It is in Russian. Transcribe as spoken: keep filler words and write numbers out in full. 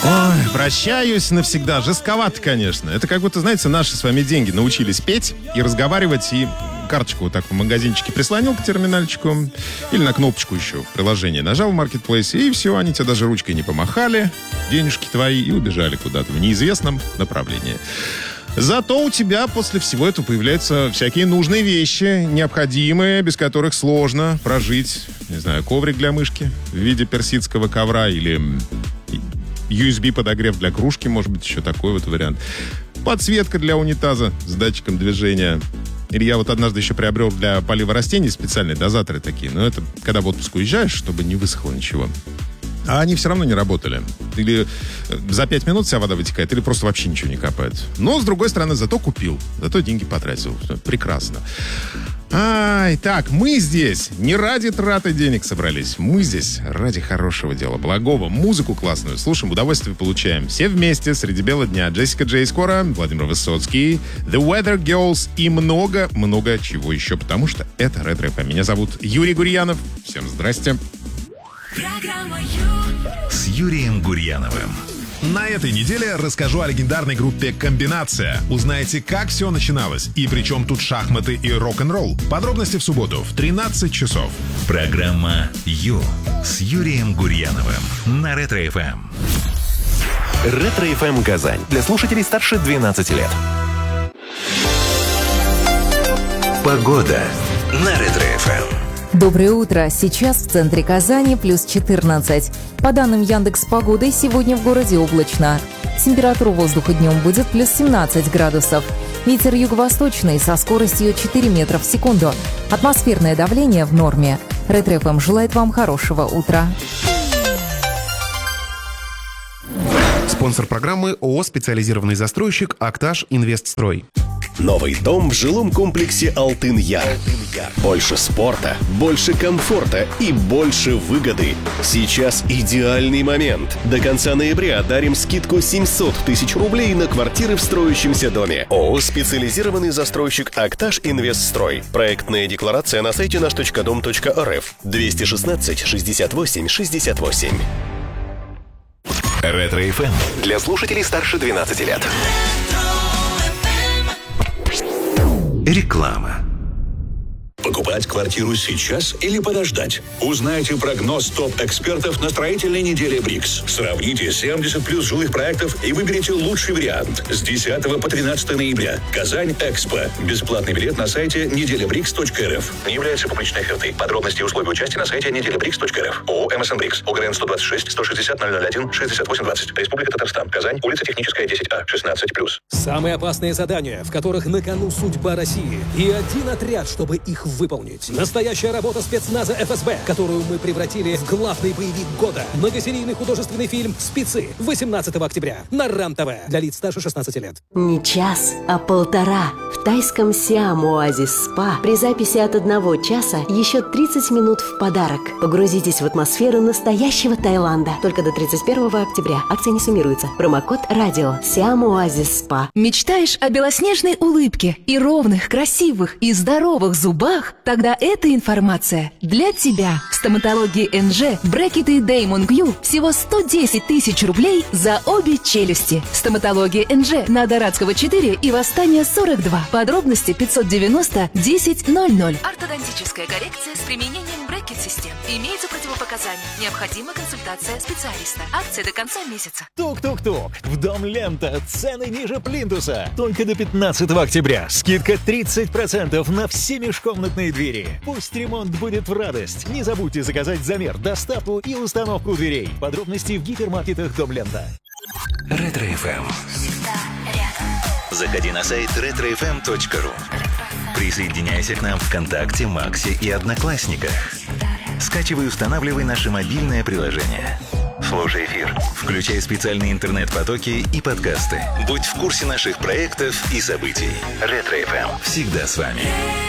Ой, прощаюсь навсегда. Жестковато, конечно. Это как будто, знаете, наши с вами деньги научились петь и разговаривать, и карточку вот так в магазинчике прислонил к терминальчику или на кнопочку еще в приложении нажал в маркетплейсе, и все, они тебе даже ручкой не помахали, денежки твои, и убежали куда-то в неизвестном направлении. Зато у тебя после всего этого появляются всякие нужные вещи, необходимые, без которых сложно прожить. Не знаю, коврик для мышки в виде персидского ковра или ю эс би-подогрев для кружки, может быть, еще такой вот вариант. Подсветка для унитаза с датчиком движения. Или я вот однажды еще приобрел для полива растений специальные дозаторы такие. Но это когда в отпуск уезжаешь, чтобы не высохло ничего. А они все равно не работали. Или за пять минут вся вода вытекает, или просто вообще ничего не капает. Но, с другой стороны, зато купил. Зато деньги потратил. Прекрасно. Ай, так, мы здесь не ради траты денег собрались. Мы здесь ради хорошего дела, благого. Музыку классную слушаем, удовольствие получаем. Все вместе, среди бела дня. Джессика Джей скоро, Владимир Высоцкий, The Weather Girls и много-много чего еще. Потому что это Ретро эф эм. Меня зовут Юрий Гурьянов. Всем здрасте. Программа Ю с Юрием Гурьяновым. На этой неделе расскажу о легендарной группе «Комбинация». Узнаете, как все начиналось и при чем тут шахматы и рок-н-ролл. Подробности в субботу в тринадцать часов. Программа Ю с Юрием Гурьяновым на Ретро эф эм. Ретро эф эм Казань. Для слушателей старше двенадцати лет. Погода на Ретро эф эм. Доброе утро. Сейчас в центре Казани плюс четырнадцать. По данным Яндекс.Погоды, сегодня в городе облачно. Температура воздуха днем будет плюс семнадцать градусов. Ветер юго-восточный со скоростью четыре метра в секунду. Атмосферное давление в норме. Ретро эф эм желает вам хорошего утра. Спонсор программы ООО «Специализированный застройщик Акташ Инвестстрой». Новый дом в жилом комплексе «Алтын-Яр». Больше спорта, больше комфорта и больше выгоды. Сейчас идеальный момент. До конца ноября дарим скидку семьсот тысяч рублей на квартиры в строящемся доме. ООО «Специализированный застройщик Акташ Инвестстрой». Проектная декларация на сайте наш точка дом точка эр эф. двести шестнадцать шестьдесят восемь шестьдесят восемь. Ретро эф эм. Для слушателей старше двенадцати лет. Реклама. Покупать квартиру сейчас или подождать? Узнайте прогноз топ-экспертов на строительной неделе БРИКС. Сравните семьдесят плюс жилых проектов и выберите лучший вариант. С десятого по тринадцатое ноября. Казань Экспо. Бесплатный билет на сайте неделя брикс точка эр эф. Не является публичной офертой. Подробности и условия участия на сайте неделя брикс точка эр эф. ООО «эм эс эн Брикс». ОГРН сто двадцать шесть сто шестьдесят ноль ноль один шестьдесят восемь двадцать. Республика Татарстан. Казань. Улица Техническая, десять А. шестнадцать плюс. Самые опасные задания, в которых на кону судьба России. И один отряд, чтобы их выполнить. Настоящая работа спецназа эф эс бэ, которую мы превратили в главный боевик года. Многосерийный художественный фильм «Спецы» восемнадцатого октября на РАН-ТВ для лиц старше шестнадцати лет. Не час, а полтора. В тайском Сиам Оазис Спа при записи от одного часа еще тридцать минут в подарок. Погрузитесь в атмосферу настоящего Таиланда. Только до тридцать первого октября. Акция не суммируется. Промокод «Радио». Сиам Оазис Спа. Мечтаешь о белоснежной улыбке и ровных, красивых и здоровых зубах? Тогда эта информация для тебя. В стоматологии эн жэ брекеты Damon Q всего сто десять тысяч рублей за обе челюсти. Стоматология эн жэ на Дорадского четыре и Восстания сорок два. Подробности пятьсот девяносто десять ноль ноль. Ортодонтическая коррекция с применением брекет-систем. Имеются противопоказания. Необходима консультация специалиста. Акция до конца месяца. Тук-тук-тук. В Дом Лента. Цены ниже плинтуса. Только до пятнадцатого октября. Скидка тридцать процентов на все межкомнатные двери. Пусть ремонт будет в радость. Не забудьте заказать замер, доставку и установку дверей. Подробности в гипермаркетах Дом Лента. Ретро эф эм. Всегда рядом. Заходи на сайт ретро эф эм точка ру. Присоединяйся к нам ВКонтакте, Максе и Одноклассниках. Скачивай и устанавливай наше мобильное приложение. Слушай эфир, включай специальные интернет-потоки и подкасты. Будь в курсе наших проектов и событий. Ретро эф эм. Всегда с вами.